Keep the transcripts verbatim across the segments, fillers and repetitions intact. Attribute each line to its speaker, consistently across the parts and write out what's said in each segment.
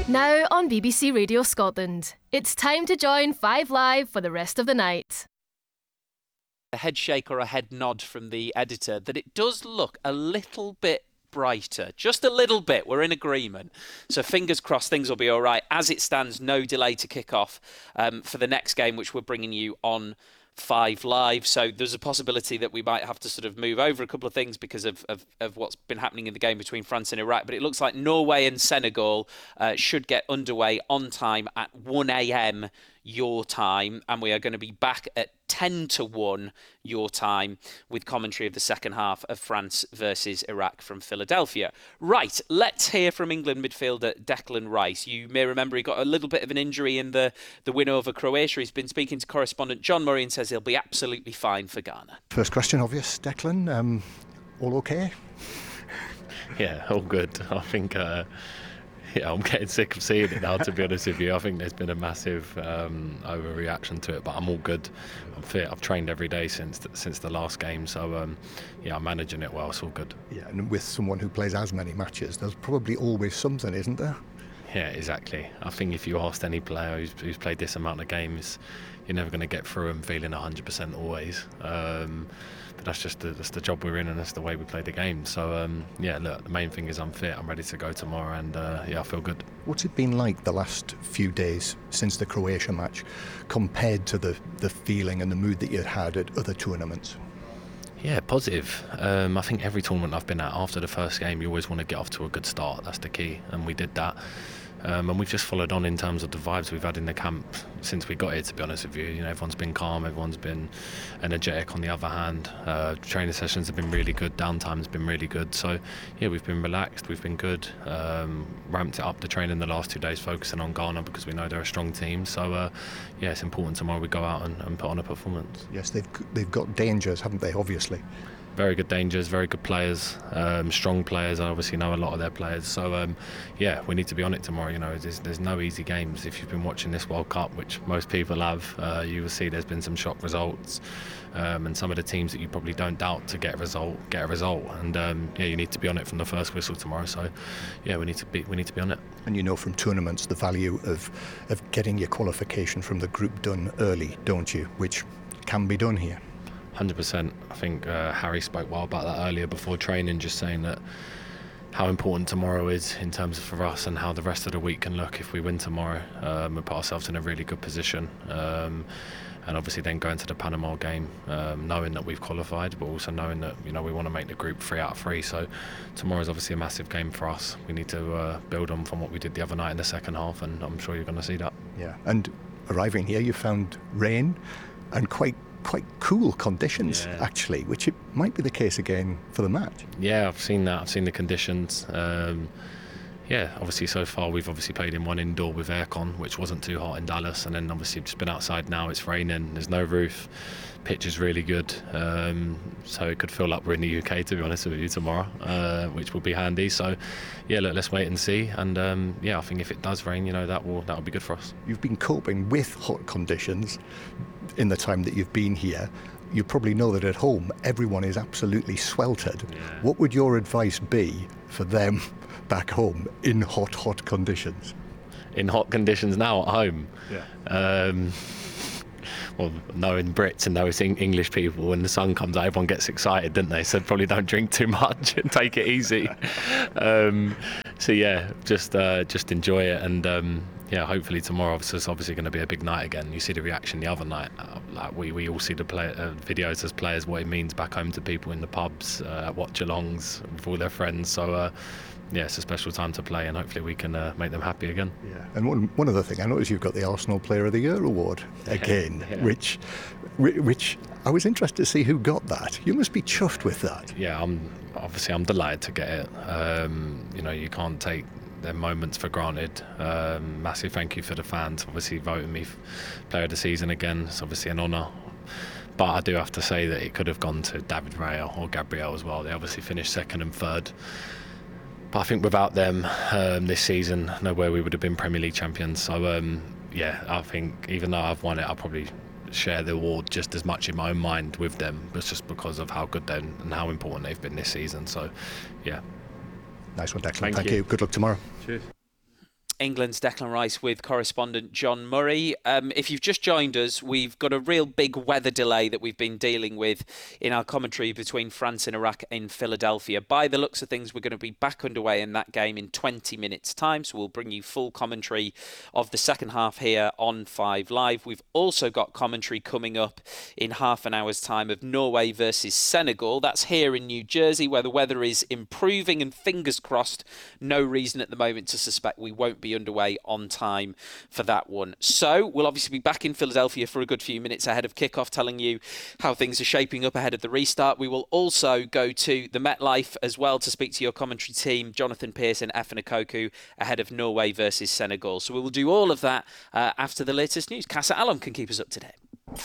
Speaker 1: Now on B B C Radio Scotland, it's time to join Five Live for the rest of the night.
Speaker 2: A head shake or a head nod from the editor that it does look a little bit brighter, just a little bit. We're in agreement, so fingers crossed things will be all right. As it stands, no delay to kick off um, for the next game, which we're bringing you on Five Live. So there's a possibility that we might have to sort of move over a couple of things because of, of, of what's been happening in the game between France and Iraq. But it looks like Norway and Senegal uh, should get underway on time at one a.m. your time, and we are going to be back at ten to one your time with commentary of the second half of France versus Iraq from Philadelphia. Right, let's hear from England midfielder Declan Rice. You may remember he got a little bit of an injury in the, the win over Croatia. He's been speaking to correspondent John Murray and says he'll be absolutely fine for Ghana.
Speaker 3: First question, obvious, Declan. Um, all okay?
Speaker 4: Yeah, all good. I think... Uh... Yeah, I'm getting sick of seeing it now, to be honest with you. I think there's been a massive um, overreaction to it, but I'm all good. I'm fit. I've trained every day since the, since the last game, so um, yeah, I'm managing it well. It's all good.
Speaker 3: Yeah, and with someone who plays as many matches, there's probably always something, isn't there?
Speaker 4: Yeah, exactly. I think if you asked any player who's, who's played this amount of games, you're never going to get through them feeling one hundred percent always. Um, but that's just the, that's the job we're in, and that's the way we play the game. So, um, yeah, look, the main thing is I'm fit. I'm ready to go tomorrow, and uh, yeah, I feel good.
Speaker 3: What's it been like the last few days since the Croatia match compared to the, the feeling and the mood that you had at other tournaments?
Speaker 4: Yeah, positive. Um, I think every tournament I've been at, after the first game, you always want to get off to a good start. That's the key, and we did that. Um, and we've just followed on in terms of the vibes we've had in the camp since we got here, to be honest with you. You know, everyone's been calm, everyone's been energetic on the other hand. Uh, training sessions have been really good, downtime's been really good. So, yeah, we've been relaxed, we've been good. Um, ramped it up the training the last two days, focusing on Ghana because we know they're a strong team. So, uh, yeah, it's important tomorrow we go out and, and put on a performance.
Speaker 3: Yes, they've they've got dangers, haven't they, obviously?
Speaker 4: Very good dangers, very good players, um, strong players. I obviously know a lot of their players. So, um, yeah, we need to be on it tomorrow. You know, there's, there's no easy games. If you've been watching this World Cup, which most people have, uh, you will see there's been some shock results. Um, and some of the teams that you probably don't doubt to get a result, get a result. And, um, yeah, you need to be on it from the first whistle tomorrow. So, yeah, we need to be we need to be on it.
Speaker 3: And you know from tournaments the value of, of getting your qualification from the group done early, don't you? Which can be done here.
Speaker 4: one hundred percent. I think uh, Harry spoke well about that earlier before training, just saying that how important tomorrow is in terms of for us and how the rest of the week can look if we win tomorrow. Um, we put ourselves in a really good position. Um, and obviously then go into the Panama game um, knowing that we've qualified, but also knowing that, you know, we want to make the group three out of three. So tomorrow's obviously a massive game for us. We need to uh, build on from what we did the other night in the second half, and I'm sure you're going to see that.
Speaker 3: Yeah, and arriving here you found rain and quite quite cool conditions, yeah. actually, which it might be the case again for the match.
Speaker 4: Yeah, I've seen that. I've seen the conditions. Um, yeah, obviously so far we've obviously played in one indoor with aircon, which wasn't too hot in Dallas, and then obviously just been outside now. It's raining. There's no roof. Pitch is really good, um, so it could feel like we're in the U K, to be honest with you, tomorrow, uh, which will be handy. So, yeah, look, let's wait and see. And um, yeah, I think if it does rain, you know, that will that will be good for us.
Speaker 3: You've been coping with hot conditions in the time that you've been here. You probably know that at home everyone is absolutely sweltered.
Speaker 4: Yeah.
Speaker 3: What would your advice be for them back home in hot, hot conditions?
Speaker 4: In hot conditions now at home?
Speaker 3: Yeah.
Speaker 4: Um, well, knowing Brits and knowing English people, when the sun comes out, everyone gets excited, don't they? So probably don't drink too much and take it easy. um, so yeah, just uh, just enjoy it, and um, yeah, hopefully tomorrow it's obviously going to be a big night again. You see the reaction the other night, uh, like we, we all see the play, uh, videos as players, what it means back home to people in the pubs, uh, watch-alongs with all their friends. So uh, yeah, it's a special time to play, and hopefully we can uh, make them happy again.
Speaker 3: Yeah, and one one other thing, I noticed you've got the Arsenal Player of the Year award again,
Speaker 4: yeah.
Speaker 3: which which I was interested to see who got that. You must be chuffed with that.
Speaker 4: Yeah, I'm obviously I'm delighted to get it. Um, you know, you can't take their moments for granted. Um, massive thank you for the fans, obviously voting me Player of the Season again. It's obviously an honour. But I do have to say that it could have gone to David Raya or Gabriel as well. They obviously finished second and third. But I think without them um, this season, no way we would have been Premier League champions. So, um, yeah, I think even though I've won it, I'll probably share the award just as much in my own mind with them, but just because of how good they're and how important they've been this season. So, yeah.
Speaker 3: Nice one, Declan.
Speaker 4: Thank,
Speaker 3: Thank
Speaker 4: you.
Speaker 3: you. Good luck tomorrow.
Speaker 4: Cheers.
Speaker 2: England's Declan Rice with correspondent John Murray. Um, if you've just joined us, we've got a real big weather delay that we've been dealing with in our commentary between France and Iraq in Philadelphia. By the looks of things, we're going to be back underway in that game in twenty minutes' time, so we'll bring you full commentary of the second half here on Five Live. We've also got commentary coming up in half an hour's time of Norway versus Senegal. That's here in New Jersey, where the weather is improving, and fingers crossed, no reason at the moment to suspect we won't be underway on time for that one. So we'll obviously be back in Philadelphia for a good few minutes ahead of kickoff, telling you how things are shaping up ahead of the restart. We will also go to the MetLife as well to speak to your commentary team, Jonathan Pearce and Efan Ekoku, ahead of Norway versus Senegal. So we will do all of that uh, after the latest news. Casa Allam can keep us up to date.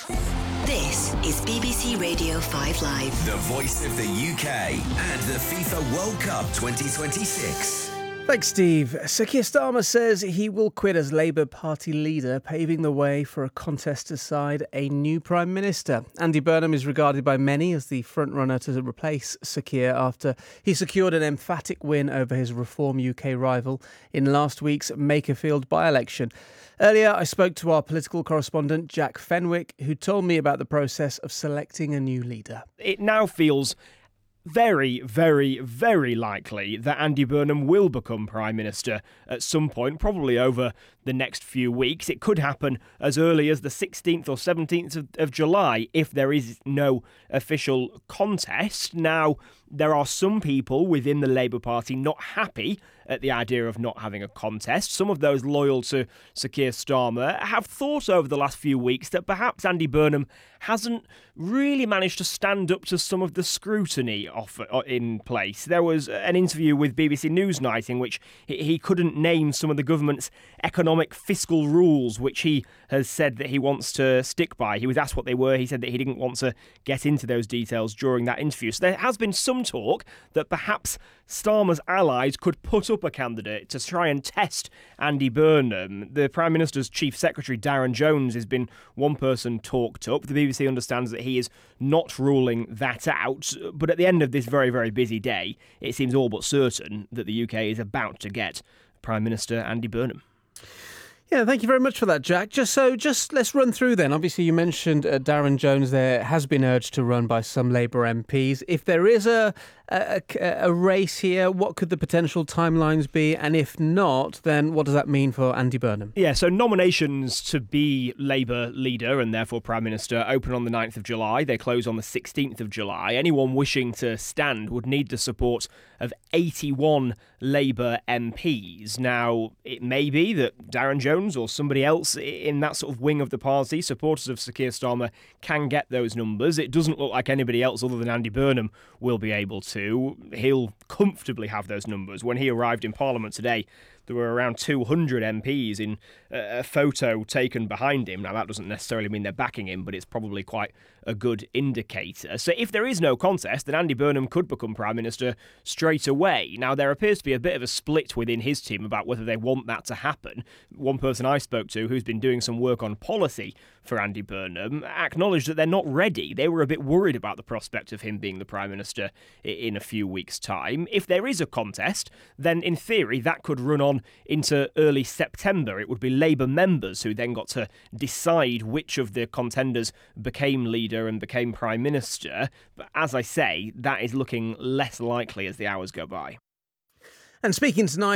Speaker 5: This is B B C Radio five Live.
Speaker 6: The voice of the U K and the FIFA World Cup twenty twenty-six.
Speaker 7: Thanks, Steve. Sir Keir Starmer says he will quit as Labour Party leader, paving the way for a contest to decide a new Prime Minister. Andy Burnham is regarded by many as the frontrunner to replace Sir Keir after he secured an emphatic win over his Reform U K rival in last week's Makerfield by-election. Earlier, I spoke to our political correspondent, Jack Fenwick, who told me about the process of selecting a new leader.
Speaker 8: It now feels very, very, very likely that Andy Burnham will become Prime Minister at some point, probably over the next few weeks. It could happen as early as the sixteenth or seventeenth of, of July if there is no official contest. Now, there are some people within the Labour Party not happy at the idea of not having a contest. Some of those loyal to Sir Keir Starmer have thought over the last few weeks that perhaps Andy Burnham hasn't really managed to stand up to some of the scrutiny off, in place. There was an interview with B B C Newsnight in which he couldn't name some of the government's economic fiscal rules, which he has said that he wants to stick by. He was asked what they were. He said that he didn't want to get into those details during that interview. So there has been some talk that perhaps Starmer's allies could put up a candidate to try and test Andy Burnham. The Prime Minister's Chief Secretary, Darren Jones, has been one person talked up. The B B C understands that he is not ruling that out, but at the end of this very, very busy day, it seems all but certain that the U K is about to get Prime Minister Andy Burnham.
Speaker 7: Yeah, thank you very much for that, Jack. Just so, just let's run through then. Obviously, you mentioned uh, Darren Jones there has been urged to run by some Labour M Ps. If there is a, a, a race here, what could the potential timelines be? And if not, then what does that mean for Andy Burnham?
Speaker 8: Yeah, so nominations to be Labour leader and therefore Prime Minister open on the ninth of July. They close on the sixteenth of July. Anyone wishing to stand would need the support of eighty-one Labour M Ps. Now, it may be that Darren Jones or somebody else in that sort of wing of the party, supporters of Sir Keir Starmer, can get those numbers. It doesn't look like anybody else other than Andy Burnham will be able to. He'll comfortably have those numbers. When he arrived in Parliament today, there were around two hundred M Ps in a photo taken behind him. Now, that doesn't necessarily mean they're backing him, but it's probably quite a good indicator. So if there is no contest, then Andy Burnham could become Prime Minister straight away. Now, there appears to be a bit of a split within his team about whether they want that to happen. One person I spoke to, who's been doing some work on policy for Andy Burnham, acknowledged that they're not ready. They were a bit worried about the prospect of him being the Prime Minister in a few weeks' time. If there is a contest, then in theory that could run on into early September. It would be Labour members who then got to decide which of the contenders became leader and became Prime Minister. But as I say, that is looking less likely as the hours go by.
Speaker 7: And speaking tonight